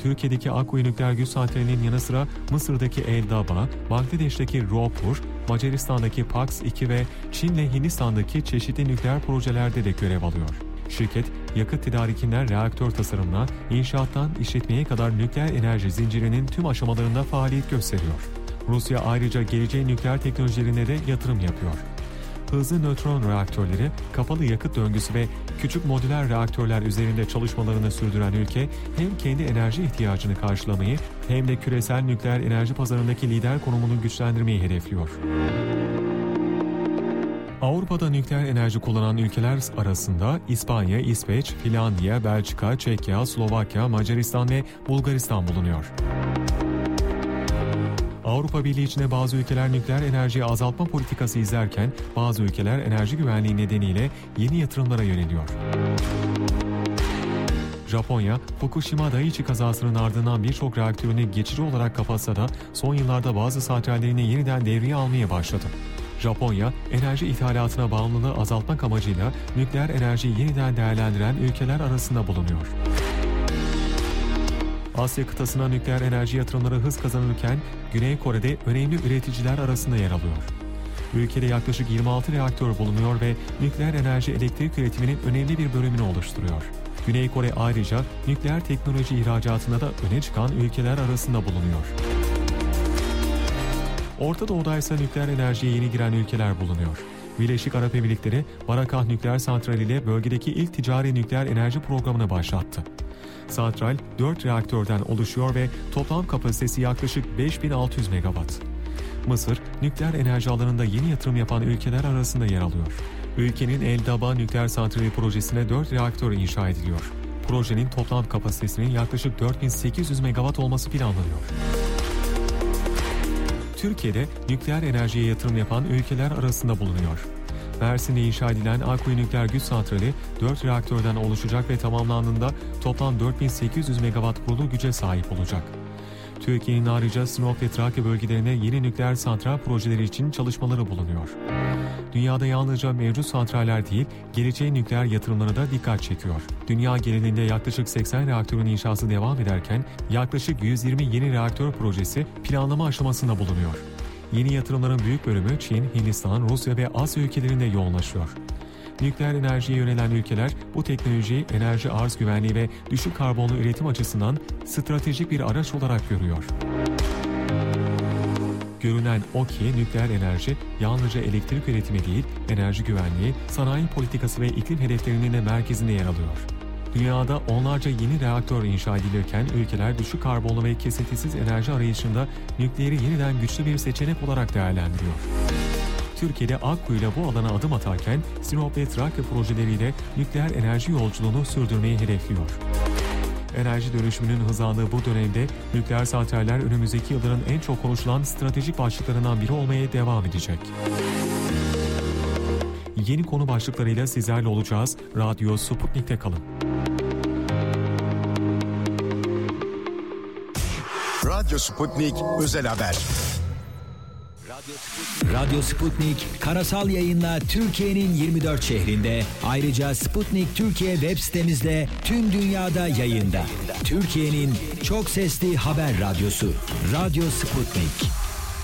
Türkiye'deki Akkuyu Nükleer Güç Santrali'nin yanı sıra Mısır'daki El Daba, Bangladeş'teki Ropur, Macaristan'daki Paks-2 ve Çin'le Hindistan'daki çeşitli nükleer projelerde de görev alıyor. Şirket, yakıt tedarikinden reaktör tasarımına, inşaattan işletmeye kadar nükleer enerji zincirinin tüm aşamalarında faaliyet gösteriyor. Rusya ayrıca geleceğin nükleer teknolojilerine de yatırım yapıyor. Hızlı nötron reaktörleri, kapalı yakıt döngüsü ve küçük modüler reaktörler üzerinde çalışmalarını sürdüren ülke, hem kendi enerji ihtiyacını karşılamayı hem de küresel nükleer enerji pazarındaki lider konumunu güçlendirmeyi hedefliyor. Avrupa'da nükleer enerji kullanan ülkeler arasında İspanya, İsveç, Finlandiya, Belçika, Çekya, Slovakya, Macaristan ve Bulgaristan bulunuyor. Avrupa Birliği içinde bazı ülkeler nükleer enerjiyi azaltma politikası izlerken bazı ülkeler enerji güvenliği nedeniyle yeni yatırımlara yöneliyor. Japonya, Fukushima Daiichi kazasının ardından birçok reaktörünü geçici olarak kapatsa da son yıllarda bazı santrallerini yeniden devreye almaya başladı. Japonya, enerji ithalatına bağımlılığı azaltmak amacıyla nükleer enerjiyi yeniden değerlendiren ülkeler arasında bulunuyor. Asya kıtasına nükleer enerji yatırımları hız kazanırken Güney Kore'de önemli üreticiler arasında yer alıyor. Ülkede yaklaşık 26 reaktör bulunuyor ve nükleer enerji elektrik üretiminin önemli bir bölümünü oluşturuyor. Güney Kore ayrıca nükleer teknoloji ihracatında da öne çıkan ülkeler arasında bulunuyor. Orta Doğu'da ise nükleer enerjiye yeni giren ülkeler bulunuyor. Birleşik Arap Emirlikleri, Barakah Nükleer Santrali ile bölgedeki ilk ticari nükleer enerji programını başlattı. Santral 4 reaktörden oluşuyor ve toplam kapasitesi yaklaşık 5600 megawatt. Mısır, nükleer enerji alanında yeni yatırım yapan ülkeler arasında yer alıyor. Ülkenin El Daba Nükleer Santrali projesine 4 reaktör inşa ediliyor. Projenin toplam kapasitesinin yaklaşık 4800 megawatt olması planlanıyor. Türkiye'de nükleer enerjiye yatırım yapan ülkeler arasında bulunuyor. Mersin'de inşa edilen Akkuyu Nükleer Güç Santrali 4 reaktörden oluşacak ve tamamlandığında toplam 4800 megawatt kurulu güce sahip olacak. Türkiye'nin ayrıca Sinop ve Trakya bölgelerine yeni nükleer santral projeleri için çalışmaları bulunuyor. Dünyada yalnızca mevcut santraller değil, geleceğin nükleer yatırımları da dikkat çekiyor. Dünya genelinde yaklaşık 80 reaktörün inşası devam ederken yaklaşık 120 yeni reaktör projesi planlama aşamasında bulunuyor. Yeni yatırımların büyük bölümü Çin, Hindistan, Rusya ve Asya ülkelerinde yoğunlaşıyor. Nükleer enerjiye yönelen ülkeler bu teknolojiyi enerji arz güvenliği ve düşük karbonlu üretim açısından stratejik bir araç olarak görüyor. Görünen o ki nükleer enerji yalnızca elektrik üretimi değil, enerji güvenliği, sanayi politikası ve iklim hedeflerinin de merkezinde yer alıyor. Dünyada onlarca yeni reaktör inşa edilirken ülkeler düşük karbonlu ve kesintisiz enerji arayışında nükleeri yeniden güçlü bir seçenek olarak değerlendiriyor. Türkiye'de Akkuyu ile bu alana adım atarken Sinop ve Trakya projeleriyle nükleer enerji yolculuğunu sürdürmeyi hedefliyor. Enerji dönüşümünün hızlandığı bu dönemde nükleer santraller önümüzdeki yılların en çok konuşulan stratejik başlıklarından biri olmaya devam edecek. Yeni konu başlıklarıyla sizlerle olacağız. Radyo Sputnik'te kalın. Radyo Sputnik Özel Haber. Radyo Sputnik karasal yayınla Türkiye'nin 24 şehrinde, ayrıca Sputnik Türkiye web sitemizde tüm dünyada yayında. Türkiye'nin çok sesli haber radyosu Radyo Sputnik.